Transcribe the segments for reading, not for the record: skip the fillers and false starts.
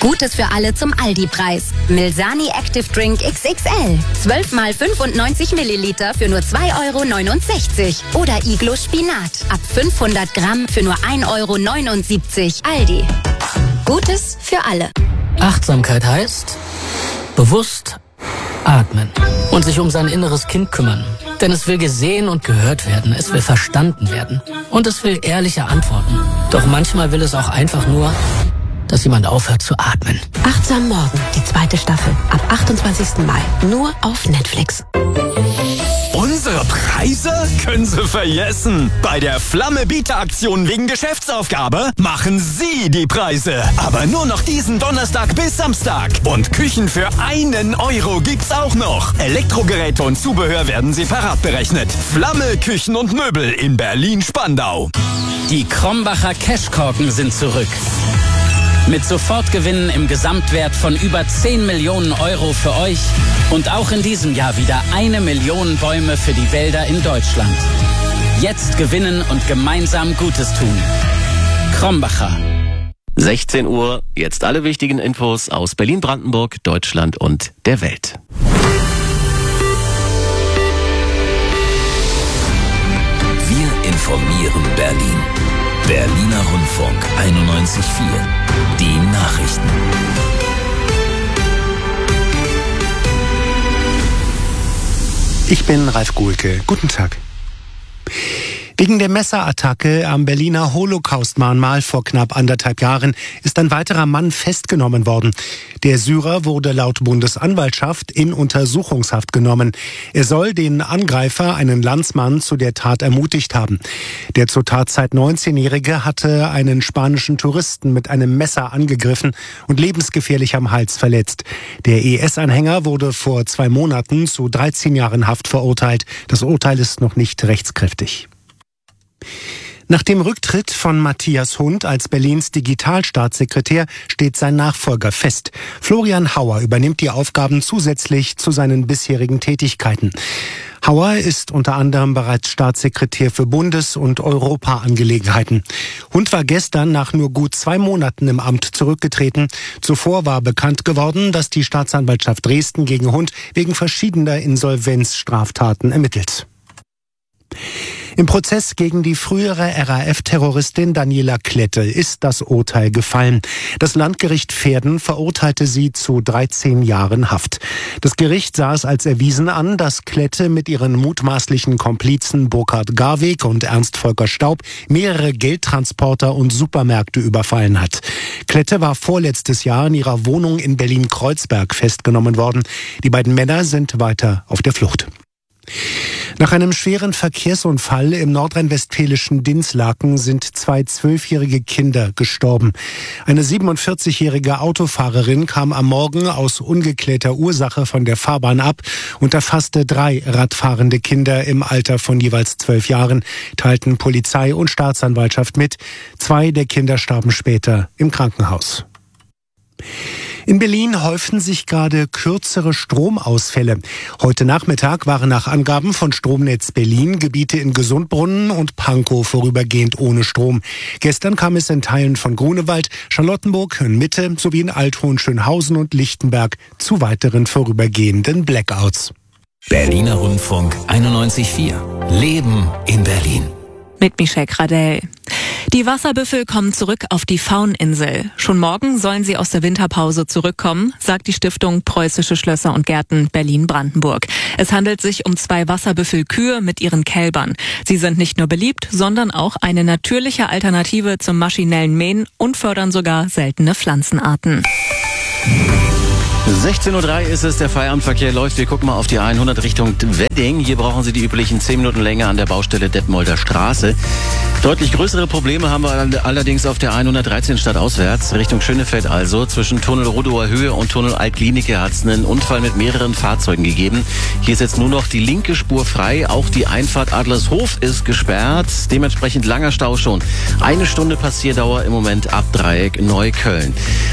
Gutes für alle zum Aldi-Preis. Milsani Active Drink XXL. 12 mal 95 Milliliter für nur 2,69 €. Oder Iglo Spinat. Ab 500 Gramm für nur 1,79 €. Aldi. Gutes für alle. Achtsamkeit heißt bewusst atmen und sich um sein inneres Kind kümmern. Denn es will gesehen und gehört werden, es will verstanden werden und es will ehrliche Antworten. Doch manchmal will es auch einfach nur, dass jemand aufhört zu atmen. Achtsam Morgen, die 2. Staffel, ab 28. Mai, nur auf Netflix. Unsere Preise können Sie vergessen. Bei der Flamme-Bieter-Aktion wegen Geschäftsaufgabe machen Sie die Preise. Aber nur noch diesen Donnerstag bis Samstag. Und Küchen für 1 € gibt's auch noch. Elektrogeräte und Zubehör werden separat berechnet. Flamme, Küchen und Möbel in Berlin-Spandau. Die Krombacher Cashkorken sind zurück. Mit Sofortgewinnen im Gesamtwert von über 10 Millionen € für euch und auch in diesem Jahr wieder 1 Million Bäume für die Wälder in Deutschland. Jetzt gewinnen und gemeinsam Gutes tun. Krombacher. 16 Uhr, jetzt alle wichtigen Infos aus Berlin, Brandenburg, Deutschland und der Welt. Wir informieren Berlin. Berliner Rundfunk 91.4. Die Nachrichten. Ich bin Ralf Guhlke. Guten Tag. Wegen der Messerattacke am Berliner Holocaust-Mahnmal vor knapp 1,5 Jahren ist ein weiterer Mann festgenommen worden. Der Syrer wurde laut Bundesanwaltschaft in Untersuchungshaft genommen. Er soll den Angreifer, einen Landsmann, zu der Tat ermutigt haben. Der zur Tatzeit 19-Jährige hatte einen spanischen Touristen mit einem Messer angegriffen und lebensgefährlich am Hals verletzt. Der IS-Anhänger wurde vor 2 Monaten zu 13 Jahren Haft verurteilt. Das Urteil ist noch nicht rechtskräftig. Nach dem Rücktritt von Matthias Hund als Berlins Digitalstaatssekretär steht sein Nachfolger fest. Florian Hauer übernimmt die Aufgaben zusätzlich zu seinen bisherigen Tätigkeiten. Hauer ist unter anderem bereits Staatssekretär für Bundes- und Europaangelegenheiten. Hund war gestern nach nur gut 2 Monaten im Amt zurückgetreten. Zuvor war bekannt geworden, dass die Staatsanwaltschaft Dresden gegen Hund wegen verschiedener Insolvenzstraftaten ermittelt. Im Prozess gegen die frühere RAF-Terroristin Daniela Klette ist das Urteil gefallen. Das Landgericht Verden verurteilte sie zu 13 Jahren Haft. Das Gericht sah es als erwiesen an, dass Klette mit ihren mutmaßlichen Komplizen Burkhard Garweg und Ernst Volker Staub mehrere Geldtransporter und Supermärkte überfallen hat. Klette war vorletztes Jahr in ihrer Wohnung in Berlin-Kreuzberg festgenommen worden. Die beiden Männer sind weiter auf der Flucht. Nach einem schweren Verkehrsunfall im nordrhein-westfälischen Dinslaken sind 2 12-jährige Kinder gestorben. Eine 47-jährige Autofahrerin kam am Morgen aus ungeklärter Ursache von der Fahrbahn ab und erfasste 3 radfahrende Kinder im Alter von jeweils 12 Jahren, teilten Polizei und Staatsanwaltschaft mit. 2 der Kinder starben später im Krankenhaus. In Berlin häufen sich gerade kürzere Stromausfälle. Heute Nachmittag waren nach Angaben von Stromnetz Berlin Gebiete in Gesundbrunnen und Pankow vorübergehend ohne Strom. Gestern kam es in Teilen von Grunewald, Charlottenburg, Mitte sowie in Althohenschönhausen und Lichtenberg zu weiteren vorübergehenden Blackouts. Berliner Rundfunk 91.4. Leben in Berlin. Mit Michelle Gradell. Die Wasserbüffel kommen zurück auf die Fauninsel. Schon morgen sollen sie aus der Winterpause zurückkommen, sagt die Stiftung Preußische Schlösser und Gärten Berlin-Brandenburg. Es handelt sich um 2 Wasserbüffelkühe mit ihren Kälbern. Sie sind nicht nur beliebt, sondern auch eine natürliche Alternative zum maschinellen Mähen und fördern sogar seltene Pflanzenarten. 16:03 Uhr ist es, der Feierabendverkehr läuft. Wir gucken mal auf die 100 Richtung Wedding. Hier brauchen Sie die üblichen 10 Minuten länger an der Baustelle Detmolder Straße. Deutlich größere Probleme haben wir allerdings auf der 113 stadtauswärts, Richtung Schönefeld also. Zwischen Tunnel Rodower Höhe und Tunnel Altklinike hat es einen Unfall mit mehreren Fahrzeugen gegeben. Hier ist jetzt nur noch die linke Spur frei. Auch die Einfahrt Adlershof ist gesperrt. Dementsprechend langer Stau schon. 1 Stunde Passierdauer im Moment ab Dreieck Neukölln.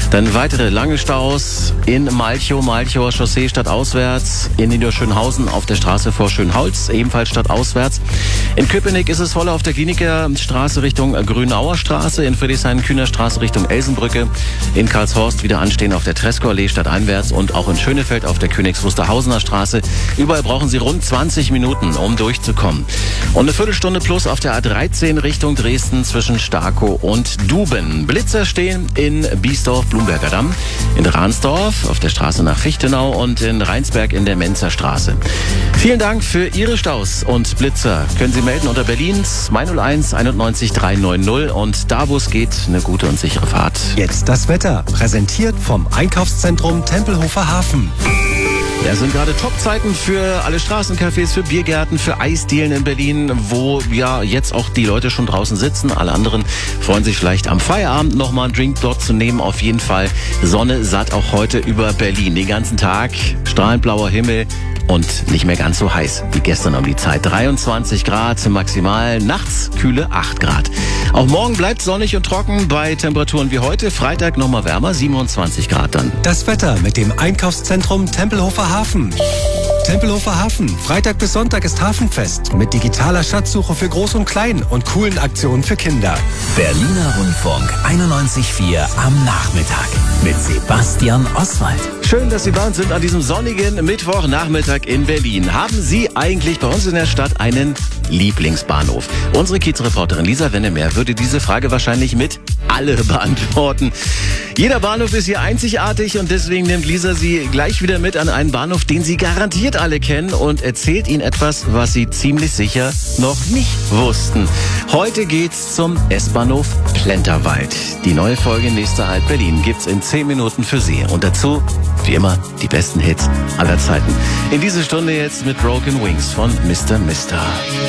Dann weitere lange Staus in Malchower Chaussee stadtauswärts, in Niederschönhausen auf der Straße vor Schönholz, ebenfalls stadtauswärts. In Köpenick ist es voller auf der Klinikerstraße Richtung Grünauer Straße, in Friedrichshain-Kühner Straße Richtung Elsenbrücke, in Karlshorst wieder anstehen auf der Treskow-Allee stadteinwärts und auch in Schönefeld auf der Königs-Wusterhausener Straße. Überall brauchen Sie rund 20 Minuten, um durchzukommen. Und eine Viertelstunde plus auf der A13 Richtung Dresden zwischen Starkow und Duben. Blitzer stehen in Biesdorf, Blumberger Damm, in Ransdorf auf der Straße nach Fichtenau und in Rheinsberg in der Menzer Straße. Vielen Dank für Ihre Staus und Blitzer. Können Sie melden unter Berlins 201 91 390 und da, wo es geht, eine gute und sichere Fahrt. Jetzt das Wetter, präsentiert vom Einkaufszentrum Tempelhofer Hafen. Ja, sind gerade Top-Zeiten für alle Straßencafés, für Biergärten, für Eisdielen in Berlin, wo ja jetzt auch die Leute schon draußen sitzen. Alle anderen freuen sich vielleicht am Feierabend nochmal einen Drink dort zu nehmen. Auf jeden Fall Sonne satt auch heute über Berlin. Den ganzen Tag strahlend blauer Himmel und nicht mehr ganz so heiß wie gestern um die Zeit. 23 Grad maximal, nachts kühle 8 Grad. Auch morgen bleibt sonnig und trocken bei Temperaturen wie heute. Freitag nochmal wärmer, 27 Grad dann. Das Wetter mit dem Einkaufszentrum Tempelhofer Hafen. Tempelhofer Hafen. Freitag bis Sonntag ist Hafenfest mit digitaler Schatzsuche für Groß und Klein und coolen Aktionen für Kinder. Berliner Rundfunk 91.4 am Nachmittag mit Sebastian Oswald. Schön, dass Sie bei uns sind an diesem sonnigen Mittwochnachmittag in Berlin. Haben Sie eigentlich bei uns in der Stadt einen Lieblingsbahnhof? Unsere Kiezreporterin Lisa Wennemer würde diese Frage wahrscheinlich mit alle beantworten. Jeder Bahnhof ist hier einzigartig und deswegen nimmt Lisa Sie gleich wieder mit an einen Bahnhof, den Sie garantiert alle kennen und erzählt Ihnen etwas, was Sie ziemlich sicher noch nicht wussten. Heute geht's zum S-Bahnhof Plenterwald. Die neue Folge Nächster Halt Berlin gibt's in 10 Minuten für Sie. Und dazu, wie immer, die besten Hits aller Zeiten. In dieser Stunde jetzt mit Broken Wings von Mr. Mister.